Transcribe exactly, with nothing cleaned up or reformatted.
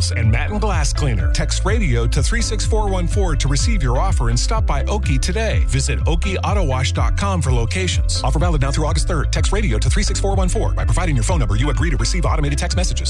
Nails and Matte and Glass Cleaner. Text radio to three six four one four to receive your offer and stop by Oki today. Visit Oki Auto Wash dot com for locations. Offer valid now through August third. Text radio to three six four one four. By providing your phone number, you agree to receive automated text messages.